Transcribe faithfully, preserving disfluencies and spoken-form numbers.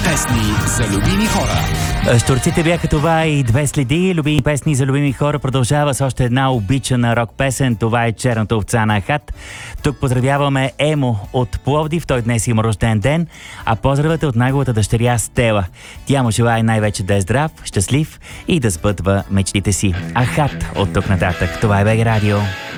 песни за любими хора. Щурците бяха това и две следи. Любими песни за любими хора продължава с още една обичана рок песен. Това е Черната овца на Ахат. Тук поздравяваме Емо от Пловдив. Той днес има рожден ден. А поздравата от неговата дъщеря Стела. Тя му желае най-вече да е здрав, щастлив и да сбъдва мечтите си. Ахат от тук нататък. Това е БГ Радио.